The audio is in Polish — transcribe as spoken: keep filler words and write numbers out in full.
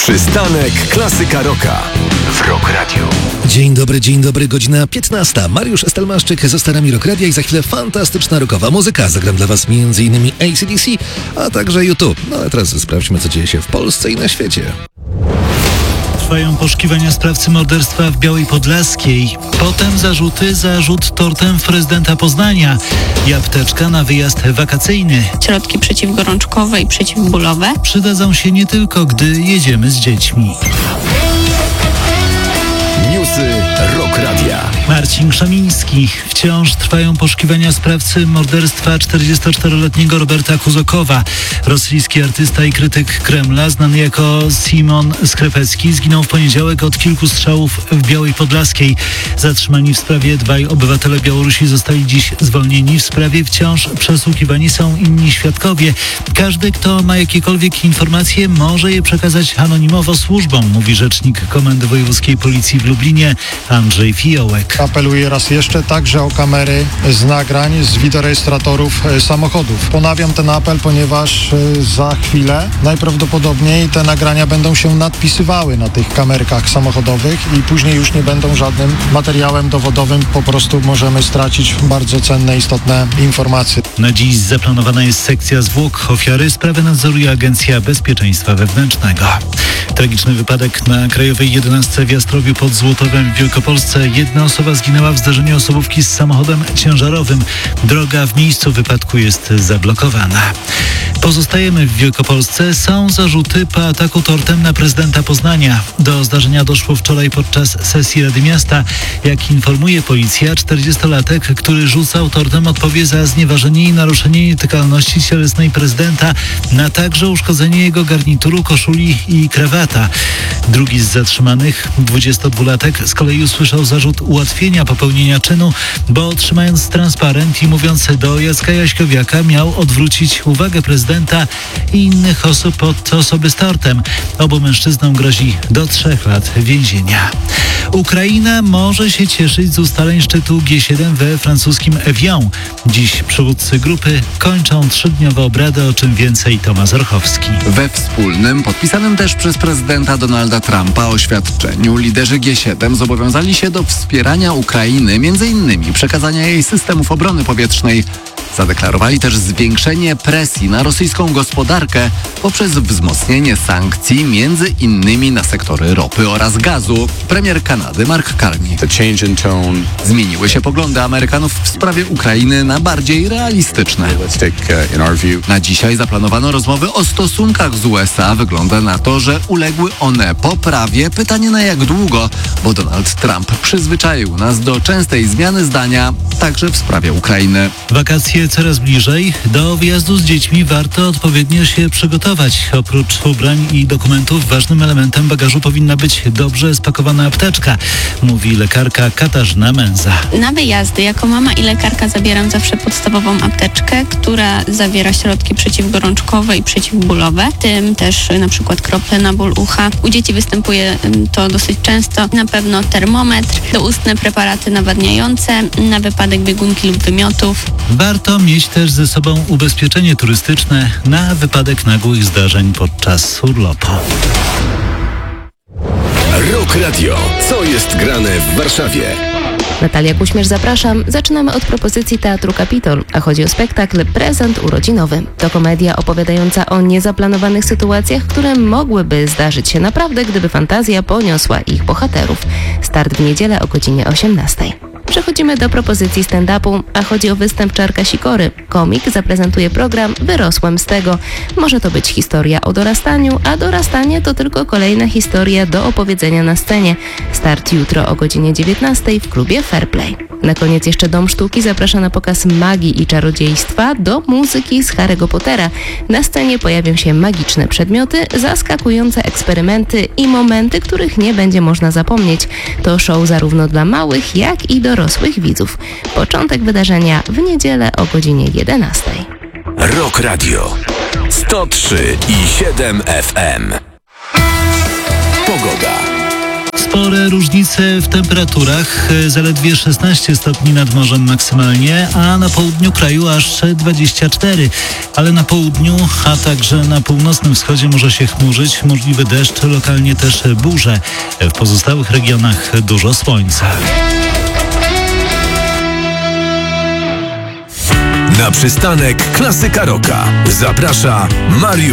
Przystanek Klasyka Rocka w Rock Radio. Dzień dobry, dzień dobry, godzina piętnasta. Mariusz Estelmaszczyk ze starami Rock Radia i za chwilę fantastyczna rockowa muzyka. Zagram dla Was między innymi A C D C, a także YouTube. No ale teraz sprawdźmy, co dzieje się w Polsce i na świecie. Trwają poszukiwania sprawcy morderstwa w Białej Podlaskiej. Potem zarzuty, zarzut tortem w prezydenta Poznania i apteczka na wyjazd wakacyjny. Środki przeciwgorączkowe i przeciwbólowe Przydadzą się nie tylko, gdy jedziemy z dziećmi. Newsy Rock Radia. Marcin Krzemiński. Wciąż trwają poszukiwania sprawcy morderstwa czterdziestoczteroletniego Roberta Kuzokowa. Rosyjski artysta i krytyk Kremla, znany jako Simon Skrepecki, zginął w poniedziałek od kilku strzałów w Białej Podlaskiej. Zatrzymani w sprawie dwaj obywatele Białorusi zostali dziś zwolnieni. W sprawie wciąż przesłuchiwani są inni świadkowie. Każdy, kto ma jakiekolwiek informacje, może je przekazać anonimowo służbom, mówi rzecznik Komendy Wojewódzkiej Policji w Lublinie Andrzej Fiołek. Apeluję raz jeszcze także o kamery z nagrań z wideorejestratorów samochodów. Ponawiam ten apel, ponieważ za chwilę najprawdopodobniej te nagrania będą się nadpisywały na tych kamerkach samochodowych i później już nie będą żadnym materiałem dowodowym. Po prostu możemy stracić bardzo cenne, istotne informacje. Na dziś zaplanowana jest sekcja zwłok ofiary. Sprawę nadzoruje Agencja Bezpieczeństwa Wewnętrznego. Tragiczny wypadek na Krajowej jedenastce w Jastrowiu pod Złotowem w Wielkopolsce. Jedna osoba zginęła w zdarzeniu osobówki z samochodem ciężarowym. Droga w miejscu wypadku jest zablokowana. Pozostajemy w Wielkopolsce. Są zarzuty po ataku tortem na prezydenta Poznania. Do zdarzenia doszło wczoraj podczas sesji Rady Miasta. Jak informuje policja, czterdziestolatek, który rzucał tortem, odpowie za znieważenie i naruszenie nietykalności cielesnej prezydenta, na także uszkodzenie jego garnituru, koszuli i krawata. Drugi z zatrzymanych, dwudziestodwulatek, z kolei usłyszał zarzut ułatwienia popełnienia czynu, bo trzymając transparent i mówiąc do Jacka Jaśkowiaka, miał odwrócić uwagę prezydenta i innych osób od osoby z tortem. Obu mężczyznom grozi do trzech lat więzienia. Ukraina może się cieszyć z ustaleń szczytu G siedem we francuskim Evian. Dziś przywódcy grupy kończą trzydniowe obrady, o czym więcej Tomasz Orchowski. We wspólnym, podpisanym też przez prezydenta Donalda Trumpa oświadczeniu liderzy G siedem zobowiązali się do wspierania Ukrainy, między innymi przekazania jej systemów obrony powietrznej. Zadeklarowali też zwiększenie presji na rosyjską gospodarkę poprzez wzmocnienie sankcji, między innymi na sektory ropy oraz gazu. Premier Kanady Mark Carney. Zmieniły się poglądy Amerykanów w sprawie Ukrainy na bardziej realistyczne. Na dzisiaj zaplanowano rozmowy o stosunkach z U S A. Wygląda na to, że uległy one poprawie. Pytanie, na jak długo, bo Donald Trump przyzwyczaił nas do częstej zmiany zdania, także w sprawie Ukrainy. Wakacje coraz bliżej. Do wyjazdu z dziećmi warto odpowiednio się przygotować. Oprócz ubrań i dokumentów ważnym elementem bagażu powinna być dobrze spakowana apteczka, mówi lekarka Katarzyna Męza. Na wyjazdy jako mama i lekarka zabieram zawsze podstawową apteczkę, która zawiera środki przeciwgorączkowe i przeciwbólowe, w tym też na przykład krople na ból ucha. U dzieci występuje to dosyć często. Na pewno termometr, doustne preparaty nawadniające, na wypadek biegunki lub wymiotów. Warto mieć też ze sobą ubezpieczenie turystyczne na wypadek nagłych zdarzeń podczas urlopu. Rock Radio. Co jest grane w Warszawie? Natalia Kuśmierz, zapraszam. Zaczynamy od propozycji Teatru Kapitol, a chodzi o spektakl Prezent urodzinowy. To komedia opowiadająca o niezaplanowanych sytuacjach, które mogłyby zdarzyć się naprawdę, gdyby fantazja poniosła ich bohaterów. Start w niedzielę o godzinie osiemnastej. Przechodzimy do propozycji stand-upu, a chodzi o występ Czarka Sikory. Komik zaprezentuje program Wyrosłem z tego. Może to być historia o dorastaniu, a dorastanie to tylko kolejna historia do opowiedzenia na scenie. Start jutro o godzinie dziewiętnastej w klubie Fairplay. Na koniec jeszcze Dom Sztuki zaprasza na pokaz magii i czarodziejstwa do muzyki z Harry'ego Pottera. Na scenie pojawią się magiczne przedmioty, zaskakujące eksperymenty i momenty, których nie będzie można zapomnieć. To show zarówno dla małych, jak i dorosłych widzów. Początek wydarzenia w niedzielę o godzinie jedenastej. Rock Radio. sto trzy i siedem F M. Pogoda. Spore różnice w temperaturach, zaledwie szesnaście stopni nad morzem maksymalnie, a na południu kraju aż dwadzieścia cztery. Ale na południu, a także na północnym wschodzie może się chmurzyć, możliwy deszcz, lokalnie też burze. W pozostałych regionach dużo słońca. Na przystanek Klasyka Rocka zaprasza Mariusz